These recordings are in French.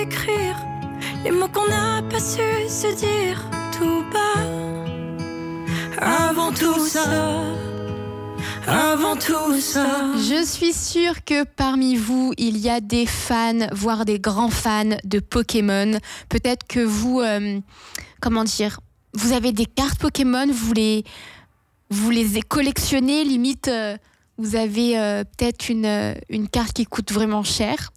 écrire les mots qu'on n'a pas su se dire tout bas. Avant tout ça, avant tout ça. Je suis sûre que parmi vous, il y a des fans, voire des grands fans de Pokémon. Peut-être que vous, vous avez des cartes Pokémon, vous les collectionnez, limite, vous avez peut-être une carte qui coûte vraiment cher.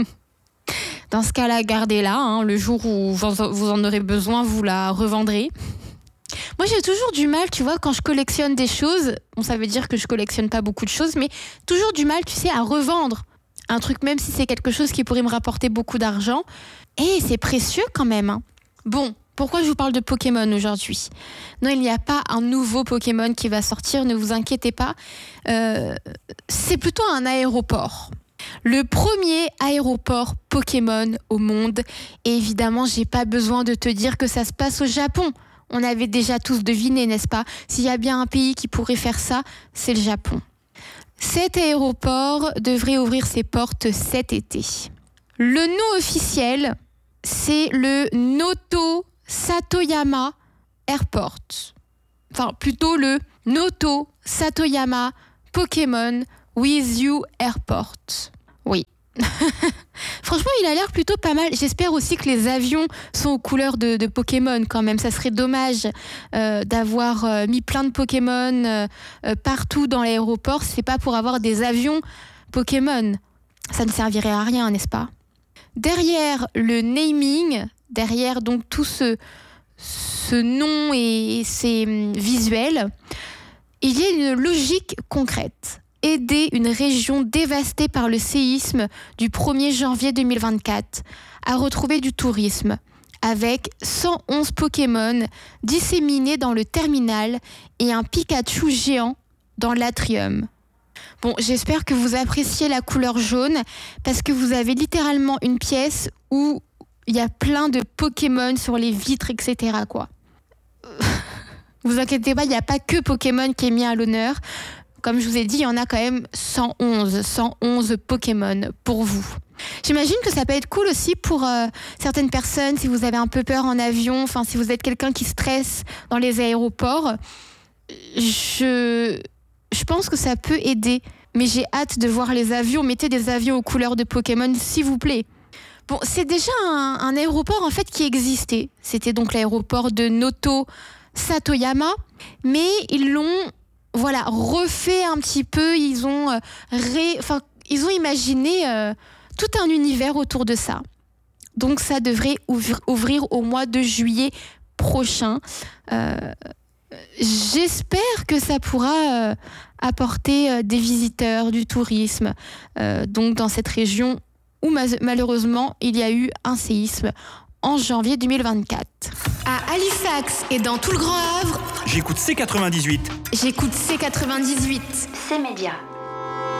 Dans ce cas-là, gardez-la. Le jour où vous en aurez besoin, vous la revendrez. Moi, j'ai toujours du mal, tu vois, quand je collectionne des choses, ça veut dire que je collectionne pas beaucoup de choses, mais toujours du mal, tu sais, à revendre un truc, même si c'est quelque chose qui pourrait me rapporter beaucoup d'argent. Et c'est précieux quand même. Bon, pourquoi je vous parle de Pokémon aujourd'hui ? Non, il n'y a pas un nouveau Pokémon qui va sortir, ne vous inquiétez pas. C'est plutôt un aéroport. Le premier aéroport Pokémon au monde. Et évidemment, j'ai pas besoin de te dire que ça se passe au Japon. On avait déjà tous deviné, n'est-ce pas ? S'il y a bien un pays qui pourrait faire ça, c'est le Japon. Cet aéroport devrait ouvrir ses portes cet été. Le nom officiel, c'est le Noto Satoyama Airport. Enfin, plutôt le Noto Satoyama Pokémon With You Airport. Oui. Franchement, il a l'air plutôt pas mal. J'espère aussi que les avions sont aux couleurs de Pokémon quand même. Ça serait dommage d'avoir mis plein de Pokémon partout dans l'aéroport. C'est pas pour avoir des avions Pokémon. Ça ne servirait à rien, n'est-ce pas ? Derrière le naming, derrière donc tout ce nom et ces visuels, il y a une logique concrète. Aider une région dévastée par le séisme du 1er janvier 2024 à retrouver du tourisme avec 111 Pokémon disséminés dans le terminal et un Pikachu géant dans l'atrium. Bon, j'espère que vous appréciez la couleur jaune parce que vous avez littéralement une pièce où il y a plein de Pokémon sur les vitres, etc. quoi. Vous inquiétez pas, il n'y a pas que Pokémon qui est mis à l'honneur. Comme je vous ai dit, il y en a quand même 111 Pokémon pour vous. J'imagine que ça peut être cool aussi pour certaines personnes, si vous avez un peu peur en avion, enfin si vous êtes quelqu'un qui stresse dans les aéroports. Je pense que ça peut aider, mais j'ai hâte de voir les avions. Mettez des avions aux couleurs de Pokémon, s'il vous plaît. Bon, c'est déjà un aéroport en fait qui existait. C'était donc l'aéroport de Noto Satoyama, mais ils l'ont refait un petit peu. Ils ont imaginé tout un univers autour de ça. Donc ça devrait ouvrir au mois de juillet prochain. J'espère que ça pourra apporter des visiteurs, du tourisme, donc dans cette région où malheureusement il y a eu un séisme en janvier 2024. À Halifax et dans tout le Grand Havre, j'écoute C98. J'écoute C98. C-Média.